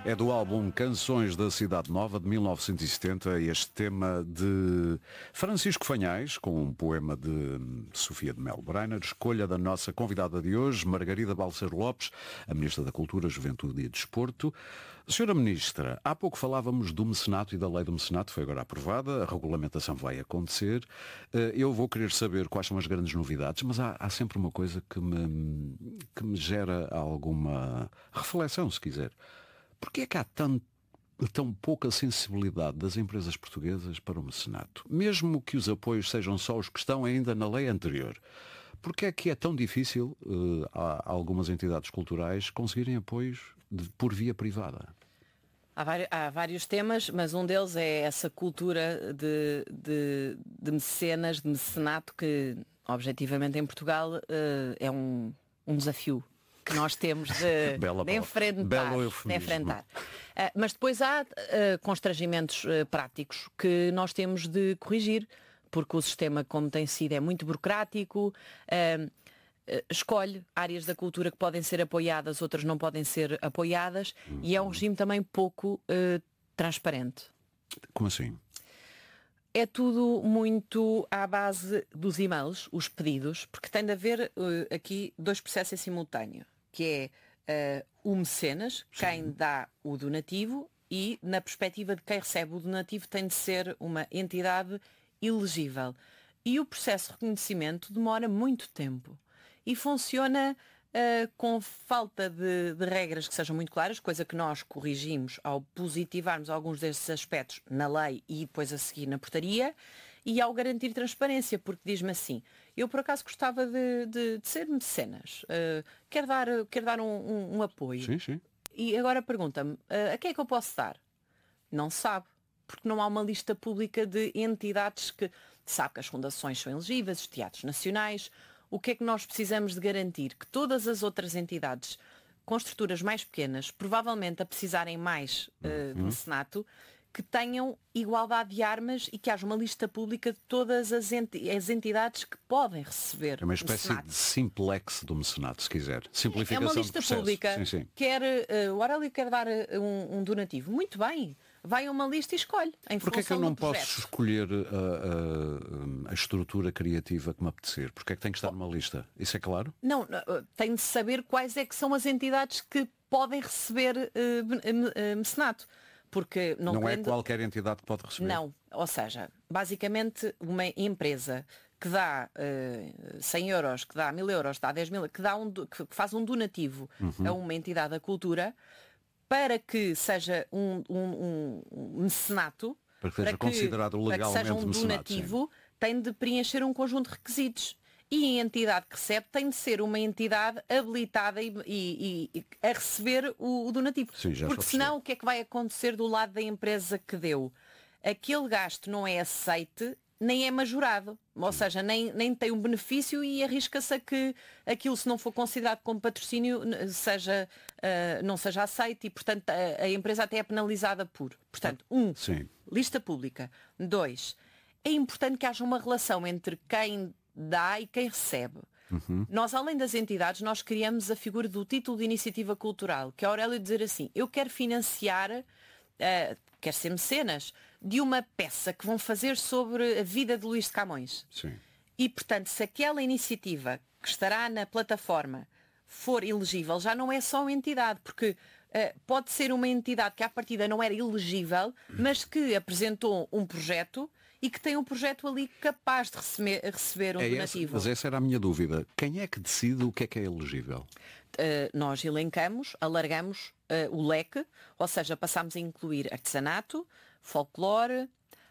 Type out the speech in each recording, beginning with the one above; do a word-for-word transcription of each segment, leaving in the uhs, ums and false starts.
É do álbum Canções da Cidade Nova, de mil novecentos e setenta, este tema de Francisco Fanhais, com um poema de Sofia de Melo Breiner, escolha da nossa convidada de hoje, Margarida Balseiro Lopes, a Ministra da Cultura, Juventude e Desporto. Senhora Ministra, há pouco falávamos do mecenato e da lei do mecenato, foi agora aprovada, a regulamentação vai acontecer. Eu vou querer saber quais são as grandes novidades, mas há, há sempre uma coisa que me, que me gera alguma reflexão, se quiser. Porquê é que há tão, tão pouca sensibilidade das empresas portuguesas para o mecenato? Mesmo que os apoios sejam só os que estão ainda na lei anterior. Porquê é que é tão difícil uh, a, a algumas entidades culturais conseguirem apoios de, por via privada? Há vários, há vários temas, mas um deles é essa cultura de, de, de mecenas, de mecenato, que objetivamente em Portugal uh, é um, um desafio que nós temos de, Bela de enfrentar. De enfrentar. Uh, mas depois há uh, constrangimentos uh, práticos que nós temos de corrigir, porque o sistema, como tem sido, é muito burocrático, uh, uh, escolhe áreas da cultura que podem ser apoiadas, outras não podem ser apoiadas, uhum. E é um regime também pouco uh, transparente. Como assim? É tudo muito à base dos e-mails, os pedidos, porque tem de haver uh, aqui dois processos em simultâneo, que é uh, o mecenas, Sim. quem dá o donativo, e na perspectiva de quem recebe o donativo tem de ser uma entidade elegível. E o processo de reconhecimento demora muito tempo e funciona uh, com falta de, de regras que sejam muito claras, coisa que nós corrigimos ao positivarmos alguns desses aspectos na lei e depois a seguir na portaria, e ao garantir transparência, porque diz-me assim, eu por acaso gostava de, de, de ser mecenas, uh, quero dar, quero dar um, um, um apoio. Sim, sim. E agora pergunta-me, uh, a quem é que eu posso dar? Não sabe, porque não há uma lista pública de entidades que sabe que as fundações são elegíveis, os teatros nacionais. O que é que nós precisamos de garantir? Que todas as outras entidades com estruturas mais pequenas, provavelmente a precisarem mais uh, de mecenato, que tenham igualdade de armas e que haja uma lista pública de todas as, enti- as entidades que podem receber. É uma espécie mecenato. de simplex do mecenato, se quiser. Simplificação É uma lista do processo. pública. Sim, sim. Quer, uh, o Aurélio quer dar uh, um, um donativo. Muito bem. Vai a uma lista e escolhe. Em Porquê é que eu função não do projeto. posso escolher a, a, a estrutura criativa que me apetecer? Porquê é que tem que estar numa lista? Isso é claro? Não, uh, tem de saber quais é que são as entidades que podem receber uh, uh, mecenato. Porque não, não querendo... é qualquer entidade que pode receber? Não, ou seja, basicamente uma empresa que dá uh, cem euros, que dá mil euros, que dá dez mil, que, dá um, que faz um donativo uhum. a uma entidade da cultura, para que seja um, um, um, um mecenato, para que seja para que, considerado legalmente para que seja um donativo, mecenato, tem de preencher um conjunto de requisitos. E a entidade que recebe tem de ser uma entidade habilitada e, e, e a receber o, o donativo. Sim, já Porque senão o que é que vai acontecer do lado da empresa que deu? Aquele gasto não é aceite, nem é majorado. Ou seja, nem, nem tem um benefício e arrisca-se a que aquilo, se não for considerado como patrocínio, seja, uh, não seja aceite e, portanto, a, a empresa até é penalizada por. Portanto, um, Sim. lista pública. Dois, é importante que haja uma relação entre quem dá e quem recebe. Uhum. Nós, além das entidades, nós criamos a figura do título de iniciativa cultural, que é Aurélio dizer assim, eu quero financiar, uh, quero ser mecenas, de uma peça que vão fazer sobre a vida de Luís de Camões. Sim. E, portanto, se aquela iniciativa que estará na plataforma for elegível, já não é só uma entidade, porque uh, pode ser uma entidade que à partida não era elegível, mas que apresentou um projeto e que tem um projeto ali capaz de receber, receber um é donativo. Essa, mas essa era a minha dúvida. Quem é que decide o que é que é elegível? Uh, nós elencamos, alargamos uh, o leque, ou seja, passamos a incluir artesanato, folclore,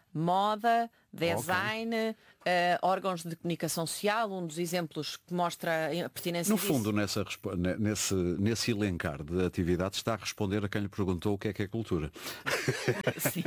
moda, design, okay. uh, órgãos de comunicação social, um dos exemplos que mostra a pertinência No disso. fundo, nessa, nesse, nesse elencar de atividades está a responder a quem lhe perguntou o que é que é cultura. Sim.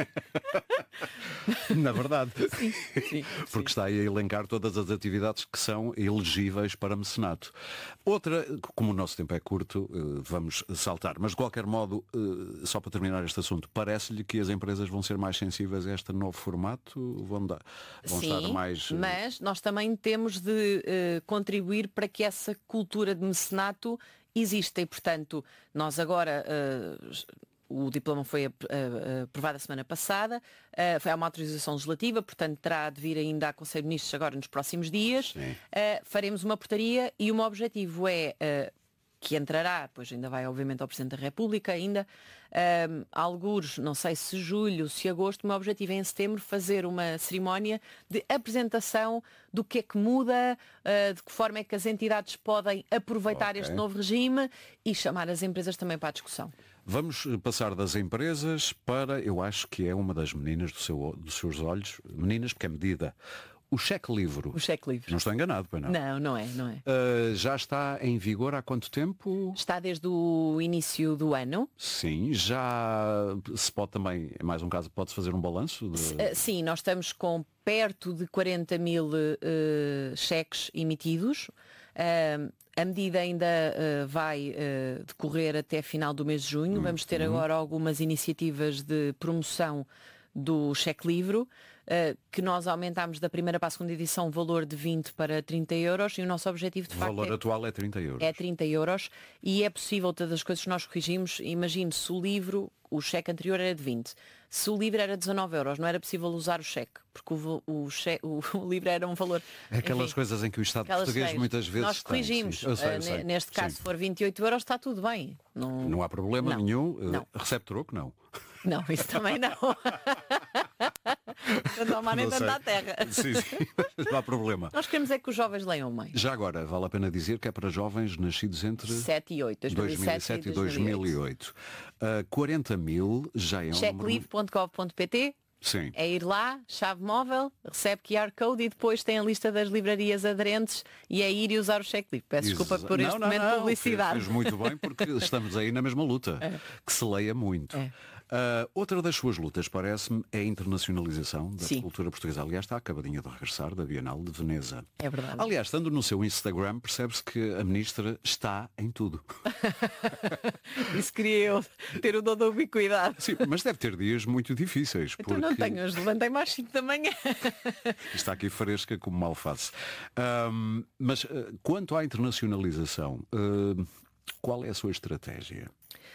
Na verdade. Sim, sim, Porque sim. está aí a elencar todas as atividades que são elegíveis para mecenato. Outra, como o nosso tempo é curto, vamos saltar. Mas de qualquer modo, só para terminar este assunto, parece-lhe que as empresas vão ser mais sensíveis a este novo formato? Vão, dar, vão Sim, estar mais... mas nós também temos de uh, contribuir para que essa cultura de mecenato exista e, portanto, nós agora... Uh, o diploma foi aprovado a semana passada, uh, foi uma autorização legislativa, portanto terá de vir ainda a Conselho de Ministros agora nos próximos dias. Uh, faremos uma portaria e o meu objetivo é, uh, que entrará, pois ainda vai obviamente ao Presidente da República ainda, uh, algures, não sei se julho, se agosto, o meu objetivo é em setembro fazer uma cerimónia de apresentação do que é que muda, uh, de que forma é que as entidades podem aproveitar okay. este novo regime e chamar as empresas também para a discussão. Vamos passar das empresas para, eu acho que é uma das meninas do seu, dos seus olhos, meninas porque é medida, o cheque livre. O cheque livre. Não estou enganado, pois não? Não, não é, não é. Uh, já está em vigor há quanto tempo? Está desde o início do ano. Sim, já se pode também, é mais um caso, pode-se fazer um balanço? De... Uh, sim, nós estamos com perto de quarenta mil uh, cheques emitidos. Uh, a medida ainda uh, vai uh, decorrer até final do mês de junho. Hum, Vamos ter hum. agora algumas iniciativas de promoção do cheque livre, uh, que nós aumentámos da primeira para a segunda edição o valor de vinte para trinta euros e o nosso objetivo de o facto valor é, atual é trinta euros. É trinta euros e é possível, todas as coisas que nós corrigimos, imagine se o livro, o cheque anterior era de vinte, se o livro era dezanove euros, não era possível usar o cheque, porque o, o, cheque, o, o livro era um valor... Aquelas enfim, coisas em que o Estado português cheias. muitas vezes nós corrigimos, tem, eu sei, eu sei. Uh, neste caso sim. se for vinte e oito euros está tudo bem. Não, não há problema não. nenhum, não. recebe troco, não. Não, isso também não. Não há nem tanto à terra. Sim, sim, não há problema. Nós queremos é que os jovens leiam mais. Já agora, vale a pena dizer que é para jovens nascidos entre sete e oito, dois mil e sete e dois mil e oito. Uh, quarenta mil já é um cheque livre ponto gov ponto pt. Sim. É ir lá, chave móvel, recebe Q R Code e depois tem a lista das livrarias aderentes e é ir e usar o cheque livre. Peço Exa... desculpa por não, este não, momento não, de publicidade. Fez, fez muito bem porque estamos aí na mesma luta. É. Que se leia muito. É. Uh, outra das suas lutas, parece-me, é a internacionalização da Sim. cultura portuguesa. Aliás, está acabadinha de regressar da Bienal de Veneza. É verdade. Aliás, estando no seu Instagram, percebe-se que a ministra está em tudo. Isso queria eu ter o dom da ubiquidade. Sim, mas deve ter dias muito difíceis. Eu porque... não tenho, hoje levantei mais cinco da manhã. Está aqui fresca como mal face. Um, mas uh, quanto à internacionalização, uh, qual é a sua estratégia?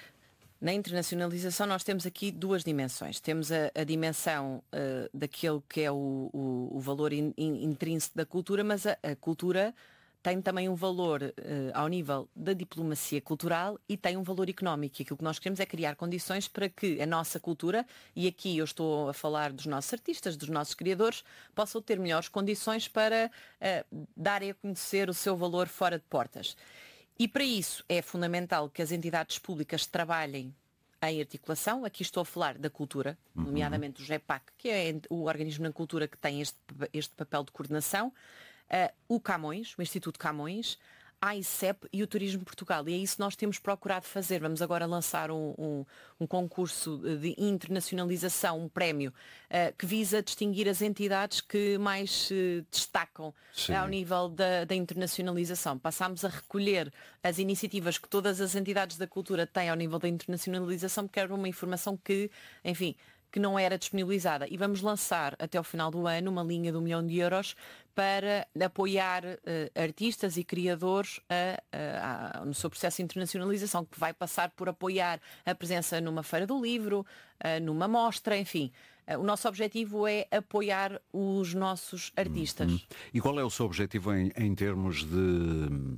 Na internacionalização nós temos aqui duas dimensões. Temos a, a dimensão uh, daquele que é o, o, o valor in, in, intrínseco da cultura, mas a, a cultura tem também um valor uh, ao nível da diplomacia cultural e tem um valor económico. E aquilo que nós queremos é criar condições para que a nossa cultura, e aqui eu estou a falar dos nossos artistas, dos nossos criadores, possam ter melhores condições para uh, darem a conhecer o seu valor fora de portas. E para isso é fundamental que as entidades públicas trabalhem em articulação. Aqui estou a falar da cultura, uhum. nomeadamente o GEPAC, que é o organismo na cultura que tem este, este papel de coordenação, uh, o Camões, o Instituto Camões, a I C E P e o Turismo Portugal. E é isso que nós temos procurado fazer. Vamos agora lançar um, um, um concurso de internacionalização, um prémio, uh, que visa distinguir as entidades que mais uh, destacam Sim. ao nível da, da internacionalização. Passámos a recolher as iniciativas que todas as entidades da cultura têm ao nível da internacionalização, porque era uma informação que, enfim, que não era disponibilizada. E vamos lançar até ao final do ano uma linha de um milhão de euros para apoiar uh, artistas e criadores a, a, a, no seu processo de internacionalização, que vai passar por apoiar a presença numa feira do livro, uh, numa mostra, enfim. Uh, o nosso objetivo é apoiar os nossos artistas. Uhum. E qual é o seu objetivo em, em termos de,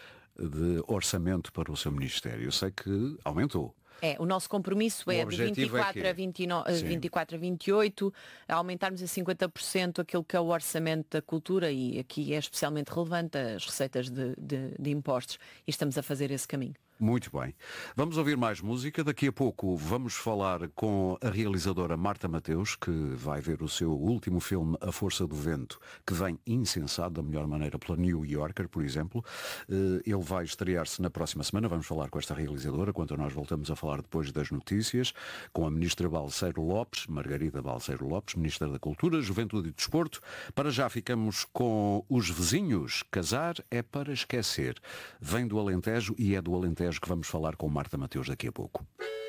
de orçamento para o seu ministério? Eu sei que aumentou. É, o nosso compromisso é de vinte e quatro é a vinte e nove, vinte e quatro a vinte e oito, a aumentarmos a cinquenta por cento aquilo que é o orçamento da cultura, e aqui é especialmente relevante as receitas de, de, de impostos, e estamos a fazer esse caminho. Muito bem. Vamos ouvir mais música. Daqui a pouco vamos falar com a realizadora Marta Mateus, que vai ver o seu último filme, A Força do Vento, que vem incensado da melhor maneira pela New Yorker, por exemplo. Ele vai estrear-se na próxima semana. Vamos falar com esta realizadora, quanto a nós voltamos a falar depois das notícias, com a ministra Balseiro Lopes, Margarida Balseiro Lopes, ministra da Cultura, Juventude e Desporto. Para já ficamos com Os Vizinhos. Casar é para esquecer. Vem do Alentejo e é do Alentejo que vamos falar com Marta Mateus daqui a pouco.